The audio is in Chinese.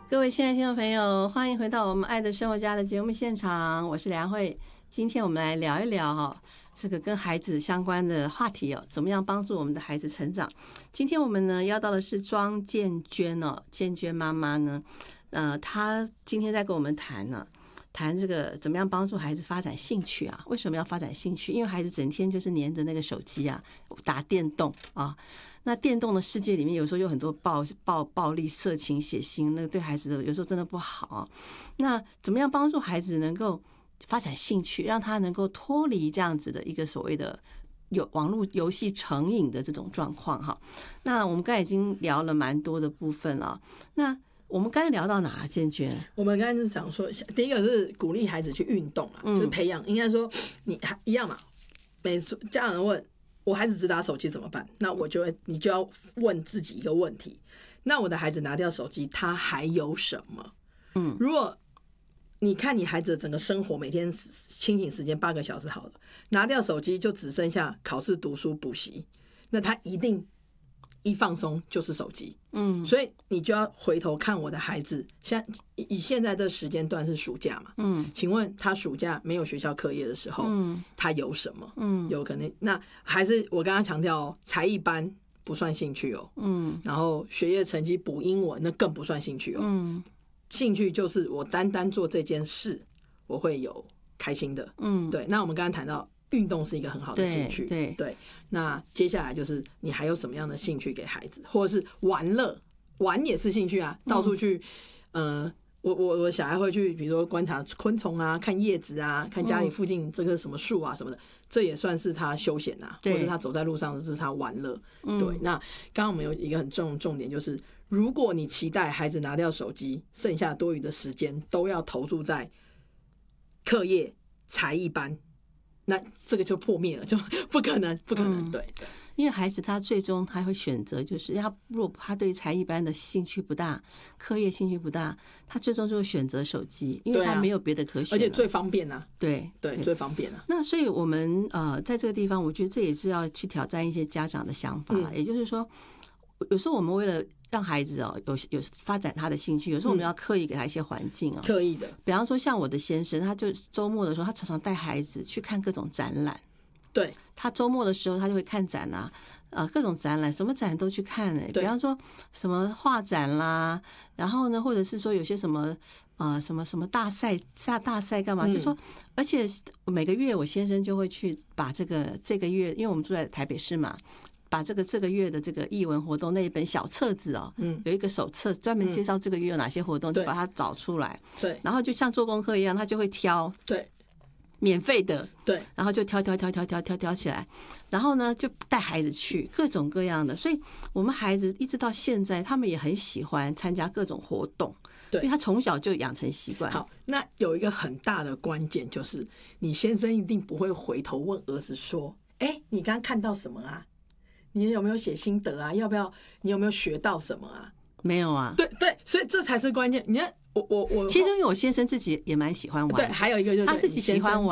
各位亲爱的听众朋友，欢迎回到我们爱的生活家的节目现场，我是梁慧。今天我们来聊一聊这个跟孩子相关的话题怎么样帮助我们的孩子成长。今天我们呢邀到的是庄建娟建娟妈妈呢，她今天在跟我们谈这个怎么样帮助孩子发展兴趣啊？为什么要发展兴趣？因为孩子整天就是黏着那个手机啊，打电动啊。那电动的世界里面，有时候有很多暴力、色情、血腥，那个对孩子的有时候真的不好啊。那怎么样帮助孩子能够发展兴趣，让他能够脱离这样子的一个所谓的网络游戏成瘾的这种状况哈？那我们刚才已经聊了蛮多的部分了，那我们刚才聊到哪？建娟， 我们刚才是讲说，第一个是鼓励孩子去运动啊，就是培养，应该说你一样嘛。每次家长问我孩子只打手机怎么办？那你就要问自己一个问题：那我的孩子拿掉手机，他还有什么？如果你看你孩子的整个生活，每天清醒时间8个小时好了，拿掉手机就只剩下考试、读书、补习，那他一定一放松就是手机。所以你就要回头看我的孩子，以现在的时间段是暑假嘛？请问他暑假没有学校课业的时候，他有什么？有可能那还是我刚刚强调才艺班不算兴趣然后学业成绩补英文那更不算兴趣兴趣就是我单单做这件事，我会有开心的。对。那我们刚刚谈到运动是一个很好的兴趣，对。那接下来就是你还有什么样的兴趣给孩子，或者是玩也是兴趣啊，到处去我小孩会去，比如说观察昆虫啊，看叶子啊，看家里附近这个什么树啊什么的，这也算是他休闲啊，或是他走在路上，这是他玩乐。对。那刚刚我们有一个很重点，就是如果你期待孩子拿掉手机，剩下多余的时间都要投注在课业、才艺班，那这个就破灭了，就不可能。对。 因为孩子他最终他会选择，就是如果他对才艺班的兴趣不大，课业兴趣不大，他最终就会选择手机，因为他没有别的可选， 而且最方便啊。对，最方便啊。 那所以我们在这个地方，我觉得这也是要去挑战一些家长的想法，也就是说，有时候我们为了让孩子有发展他的兴趣，有时候我们要刻意给他一些环境刻意的。 比方说像我的先生，他就周末的时候，他常常带孩子去看各种展览。 对， 他周末的时候他就会看展啊，各种展览，什么展都去看比方说什么画展啦，然后呢，或者是说有些什么什么大赛干嘛，就说，而且每个月我先生就会去把这个月，因为我们住在台北市嘛，把这个月的这个艺文活动那一本小册子有一个手册专门介绍这个月有哪些活动，就把它找出来，对，然后就像做功课一样，他就会挑，对。免费的，对，然后就挑起来，然后呢就带孩子去各种各样的，所以我们孩子一直到现在，他们也很喜欢参加各种活动，对，因为他从小就养成习惯。 好，那有一个很大的关键就是，你先生一定不会回头问儿子说：“你刚刚看到什么啊？你有没有写心得啊？你有没有学到什么啊？” 没有啊。 对，所以这才是关键。你看。我其实因为我先生自己也蛮喜欢玩， 对，还有一个就是他自己喜欢玩。